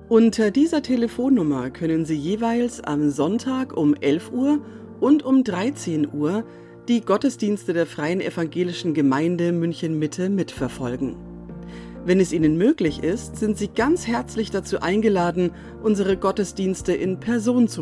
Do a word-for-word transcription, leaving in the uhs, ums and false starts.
Unter dieser Telefonnummer können Sie jeweils am Sonntag um elf Uhr und um dreizehn Uhr die Gottesdienste der Freien Evangelischen Gemeinde München-Mitte mitverfolgen. Wenn es Ihnen möglich ist, sind Sie ganz herzlich dazu eingeladen, unsere Gottesdienste in Person zu